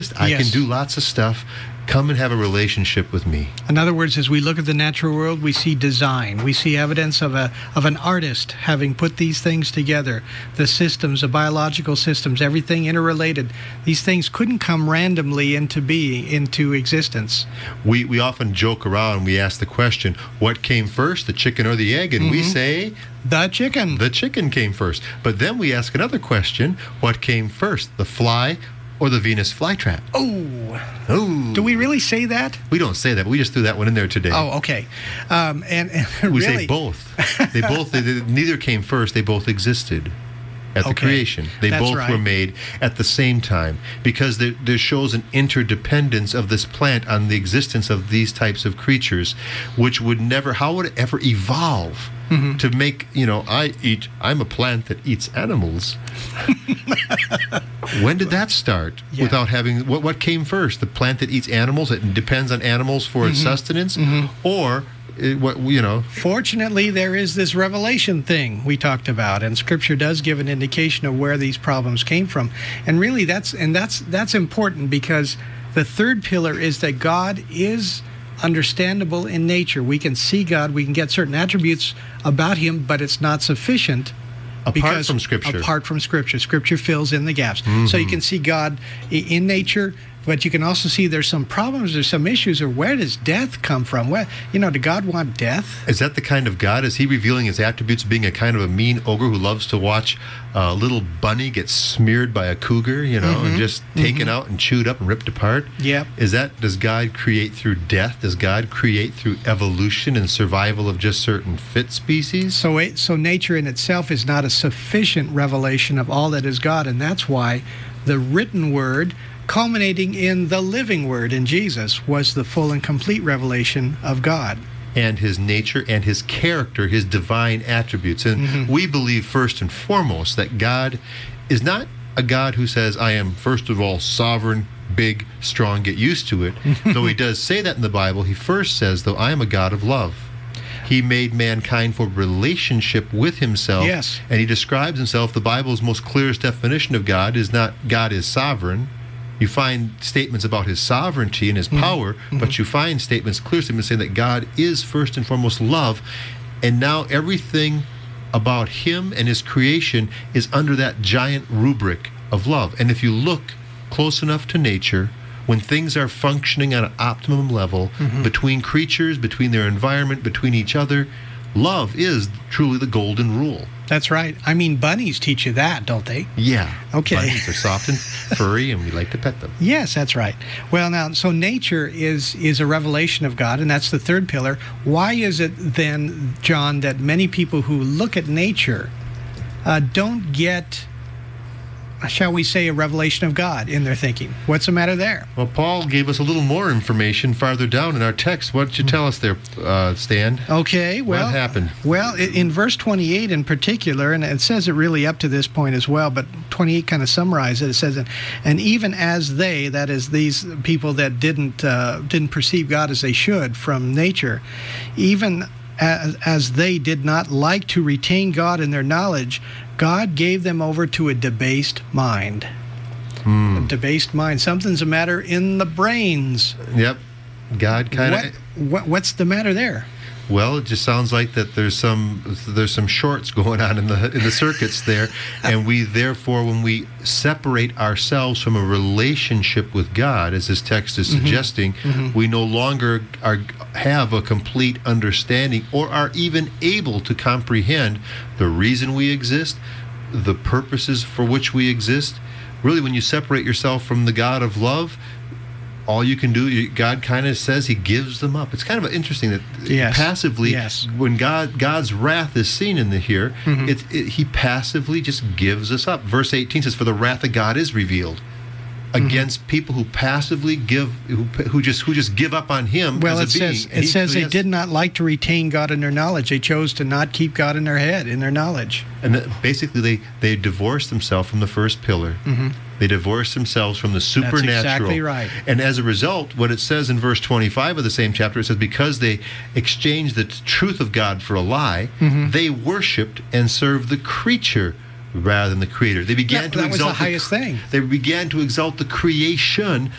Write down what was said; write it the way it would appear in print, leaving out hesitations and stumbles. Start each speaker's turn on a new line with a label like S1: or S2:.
S1: I can do lots of stuff. Come and have a relationship with me.
S2: In other words, as we look at the natural world, we see design. We see evidence of an artist having put these things together. The systems, the biological systems, everything interrelated. These things couldn't come randomly into existence.
S1: We often joke around. We ask the question, what came first, the chicken or the egg? And we say,
S2: the chicken.
S1: The chicken came first. But then we ask another question, what came first, the fly or the Venus flytrap?
S2: Oh. Do we really say that?
S1: We don't say that. But we just threw that one in there today.
S2: Oh, okay. And
S1: we
S2: really?
S1: say both. Neither came first. They both existed at the creation. They both were made at the same time, because there shows an interdependence of this plant on the existence of these types of creatures, which would never, how would it ever evolve to make, I'm a plant that eats animals. When did that start? Yeah. Without having, what came first? The plant that eats animals, it depends on animals for its sustenance, or
S2: Fortunately, there is this revelation thing we talked about, and Scripture does give an indication of where these problems came from. And really, that's important, because the third pillar is that God is understandable in nature. We can see God, we can get certain attributes about Him, but it's not sufficient.
S1: Apart from Scripture.
S2: Scripture fills in the gaps. So you can see God in nature, but you can also see there's some problems, there's some issues, or where does death come from? Did God want death?
S1: Is that the kind of God? Is He revealing His attributes, being a kind of a mean ogre who loves to watch a little bunny get smeared by a cougar, and just taken out and chewed up and ripped apart?
S2: Yep.
S1: Does God create through death? Does God create through evolution and survival of just certain fit species?
S2: So nature in itself is not a sufficient revelation of all that is God, and that's why the written word, culminating in the living word in Jesus, was the full and complete revelation of God.
S1: And His nature and His character, His divine attributes. And we believe first and foremost that God is not a God who says, I am first of all sovereign, big, strong, get used to it. Though He does say that in the Bible, He first says, though, I am a God of love. He made mankind for relationship with Himself.
S2: Yes.
S1: And He describes Himself, the Bible's most clearest definition of God is not God is sovereign. You find statements about His sovereignty and His power, but you find statements, clear statements, saying that God is first and foremost love. And now everything about Him and His creation is under that giant rubric of love. And if you look close enough to nature, when things are functioning at an optimum level, between creatures, between their environment, between each other, love is truly the golden rule.
S2: That's right. I mean, bunnies teach you that, don't they?
S1: Yeah.
S2: Okay.
S1: Bunnies are soft and furry, and we like to pet them.
S2: Yes, that's right. Well, now, so nature is a revelation of God, and that's the third pillar. Why is it then, John, that many people who look at nature don't get, shall we say, a revelation of God in their thinking? What's the matter there?
S1: Well, Paul gave us a little more information farther down in our text. What did you tell us there, Stan?
S2: Okay, well,
S1: what happened?
S2: Well, in verse 28 in particular, and it says it really up to this point as well, but 28 kind of summarizes it. It says, and even as they, that is these people that didn't perceive God as they should from nature, even as they did not like to retain God in their knowledge, God gave them over to a debased mind. A debased mind. Something's the matter in the brains.
S1: Yep. God kind of...
S2: What's the matter there?
S1: Well, it just sounds like that there's some shorts going on in the circuits there, and we therefore, when we separate ourselves from a relationship with God, as this text is suggesting, we no longer have a complete understanding or are even able to comprehend the reason we exist, the purposes for which we exist. Really, when you separate yourself from the God of love, all you can do, God kind of says He gives them up. It's kind of interesting that passively, when God's wrath is seen in here, He passively just gives us up. Verse 18 says, "For the wrath of God is revealed against people who passively who just give up on Him as a being."
S2: It says they did not like to retain God in their knowledge. They chose to not keep God in their head, in their knowledge.
S1: And basically, they divorced themselves from the first pillar. They divorced themselves from the supernatural.
S2: That's exactly right.
S1: And as a result, what it says in verse 25 of the same chapter, it says, because they exchanged the truth of God for a lie, they worshipped and served the creature rather than the Creator. They began
S2: Yeah,
S1: to
S2: that was the
S1: exalt
S2: highest thing.
S1: They began to exalt the creation